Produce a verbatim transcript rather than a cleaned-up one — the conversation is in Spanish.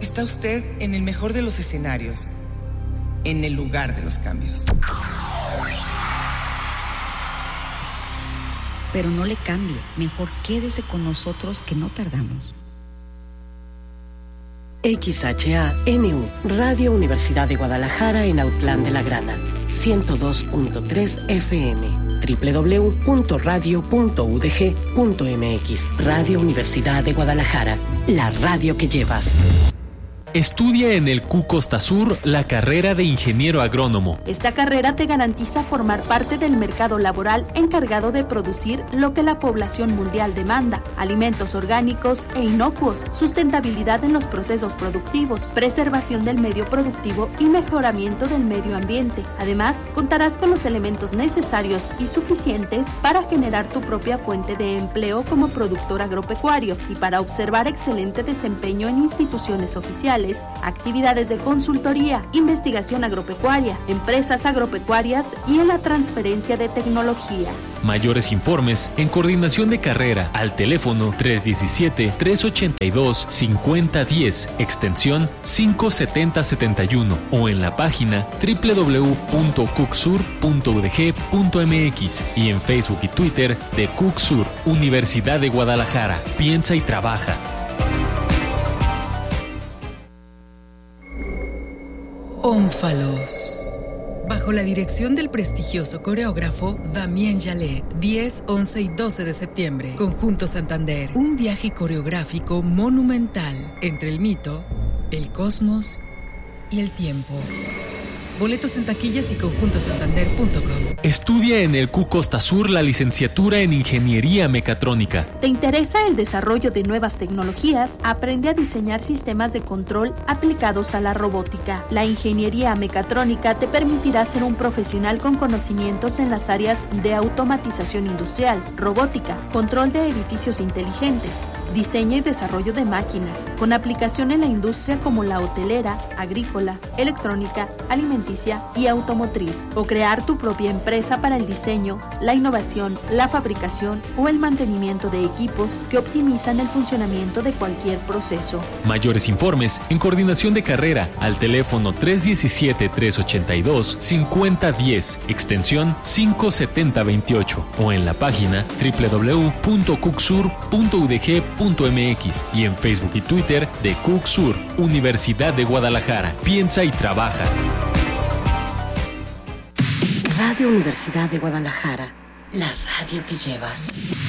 Está usted en el mejor de los escenarios, en el lugar de los cambios. Pero no le cambie, mejor quédese con nosotros que no tardamos. X H A N U, Radio Universidad de Guadalajara en Autlán de la Grana, ciento dos punto tres F M, doble u doble u doble u punto radio punto u d g punto m x. Radio Universidad de Guadalajara, la radio que llevas. Estudia en el C U Costa Sur la carrera de ingeniero agrónomo. Esta carrera te garantiza formar parte del mercado laboral encargado de producir lo que la población mundial demanda: alimentos orgánicos e inocuos, sustentabilidad en los procesos productivos, preservación del medio productivo y mejoramiento del medio ambiente. Además, contarás con los elementos necesarios y suficientes para generar tu propia fuente de empleo como productor agropecuario y para observar excelente desempeño en instituciones oficiales, actividades de consultoría, investigación agropecuaria, empresas agropecuarias y en la transferencia de tecnología. Mayores informes en coordinación de carrera al teléfono tres uno siete, tres ocho dos, cinco cero uno cero, extensión cinco siete cero siete uno o en la página doble u doble u doble u punto cucsur punto u d g punto m x y en Facebook y Twitter de Cucsur, Universidad de Guadalajara. Piensa y trabaja. Ónfalos. Bajo la dirección del prestigioso coreógrafo Damien Jalet, diez, once y doce de septiembre, Conjunto Santander. Un viaje coreográfico monumental entre el mito, el cosmos y el tiempo. Boletos en taquillas y conjunto santander punto com. Estudia en el C U Costa Sur la licenciatura en Ingeniería Mecatrónica. ¿Te interesa el desarrollo de nuevas tecnologías? Aprende a diseñar sistemas de control aplicados a la robótica. La ingeniería mecatrónica te permitirá ser un profesional con conocimientos en las áreas de automatización industrial, robótica, control de edificios inteligentes, diseño y desarrollo de máquinas, con aplicación en la industria como la hotelera, agrícola, electrónica, alimenticia y automotriz, o crear tu propia empresa para el diseño, la innovación, la fabricación o el mantenimiento de equipos que optimizan el funcionamiento de cualquier proceso. Mayores informes en coordinación de carrera al teléfono tres uno siete, tres ocho dos, cinco cero uno cero, extensión cinco siete cero dos ocho o en la página doble u doble u doble u punto cucsur punto u d g punto m x y en Facebook y Twitter de Cucsur, Universidad de Guadalajara. Piensa y trabaja. Radio Universidad de Guadalajara, la radio que llevas.